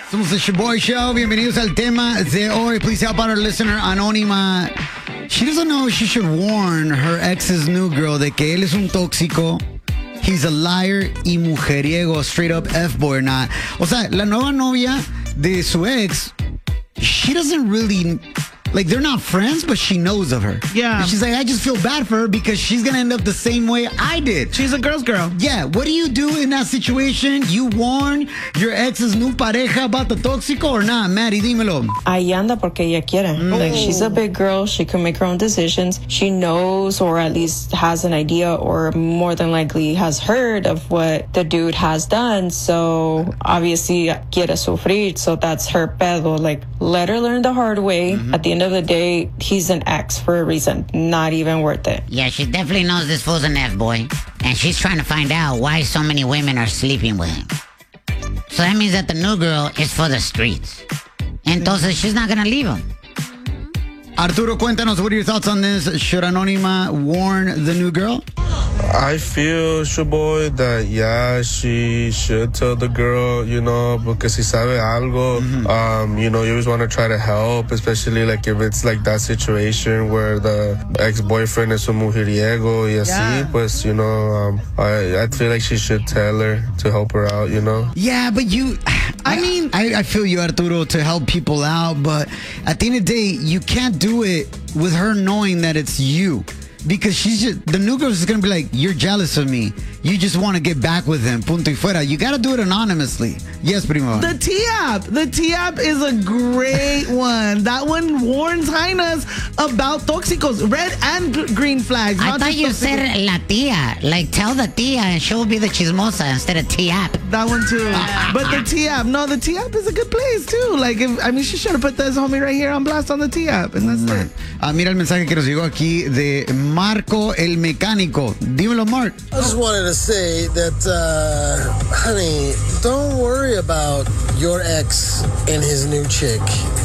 Somos The Shaboy Show. Bienvenidos al tema de hoy. Please help out our listener, Anónima. She doesn't know if she should warn her ex's new girl de que él es un tóxico. He's a liar y mujeriego, straight up F-boy or not. O sea, la nueva novia de su ex, she doesn't really... Like, they're not friends, but she knows of her. Yeah. And she's like, I just feel bad for her because she's going to end up the same way I did. She's a girl's girl. Yeah. What do you do in that situation? You warn your ex's new pareja about the tóxico or not? Maddie, dímelo. Ahí anda porque ella quiere. Like, she's a big girl. She can make her own decisions. She knows or at least has an idea or more than likely has heard of what the dude has done. So, obviously, quiere sufrir. So, that's her pedo. Like, let her learn the hard way. At the end of the day, he's an ex for a reason. Not even worth it. Yeah, she definitely knows this fool's an F-boy. And she's trying to find out why so many women are sleeping with him. So that means that the new girl is for the streets. Entonces, she's not going to leave him. Arturo, cuéntanos, what are your thoughts on this? Should Anónima warn the new girl? I feel, Shaboy, that yeah, she should tell the girl, you know, because si sabe algo, you know, you always want to try to help, especially like if it's like that situation where the ex-boyfriend is un mujeriego y así, pues, you know, I feel like she should tell her to help her out, you know? Yeah, but I feel you, Arturo, to help people out, but at the end of the day, you can't do it with her knowing that it's you. Because the new girl is going to be like, you're jealous of me. You just want to get back with him. Punto y fuera. You got to do it anonymously. Yes, primo. The T-app. The T-app is a great one. That one warns hyenas about tóxicos. Red and green flags. I thought you said la tía. Like, tell the tía and she'll be the chismosa instead of T-app. That one too. But the T-app. No, the T-app is a good place too. Like, she should have put this homie right here on blast on the T-app. And that's it. Mira el mensaje que nos llegó aquí de Marco el Mecánico. Dímelo, Mark. I just wanted to say that, honey, don't worry about your ex and his new chick.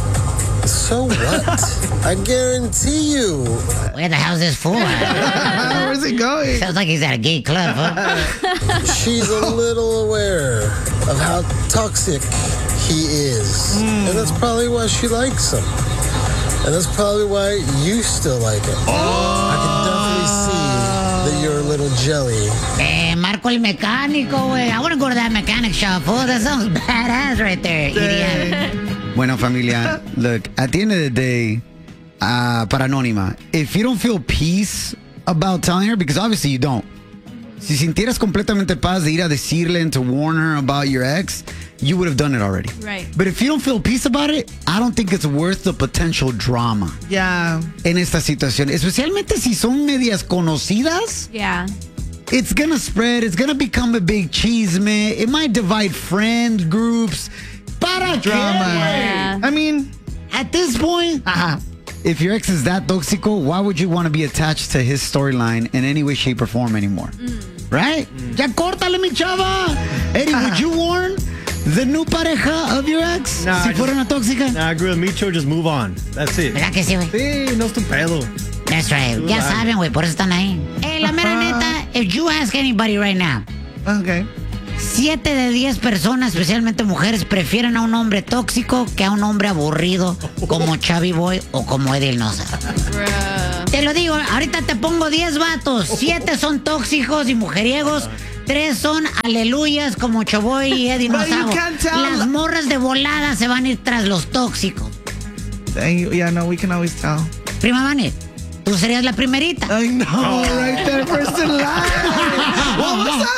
So what? I guarantee you. Where the hell's this for? Where's he going? Sounds like he's at a gay club, huh? She's a little aware of how toxic he is. And that's probably why she likes him. And that's probably why you still like him. I can definitely see that you're a little jelly. Marco el Mecánico, güey. I want to go to that mechanic shop, fool. That sounds badass right there, idiot. Bueno, familia, look, at the end of the day, para Anónima, if you don't feel peace about telling her, because obviously you don't, si sintieras completamente paz de ir a decirle and to warn her about your ex, you would have done it already. Right. But if you don't feel peace about it, I don't think it's worth the potential drama. Yeah. En esta situación, especialmente si son medias conocidas. Yeah. It's gonna spread. It's gonna become a big chisme. It might divide friend groups. Para Drama. Yeah. I mean, at this point, if your ex is that tóxico, why would you want to be attached to his storyline in any way, shape, or form anymore? Right? Ya córtale, mi chava. Eddie, would you warn the new pareja of your ex? Nah, si fuera una tóxica? Nah, I agree with Micho. Just move on. That's it. ¿Verdad que sí, güey? Sí, no es tu pedo. That's right. Ya saben, güey, por eso están ahí. La mera neta, if you ask anybody right now, okay. 7 de 10 personas, especialmente mujeres, prefieren a un hombre tóxico que a un hombre aburrido como Chavi Boy o como Eddie Nosa. Te lo digo, ahorita te pongo 10 vatos. 7 son tóxicos y mujeriegos. 3 son aleluyas como Chaboy y Eddie Nosa. Las morras de volada se van a ir tras los tóxicos. Yeah, no, we can always tell. Prima Vane, tú serías la primerita. I know, right there, first in line. What was that?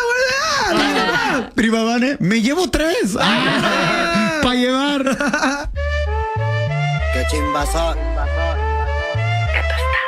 Prima Vane, me llevo 3. Pa' llevar. Qué chimbazo.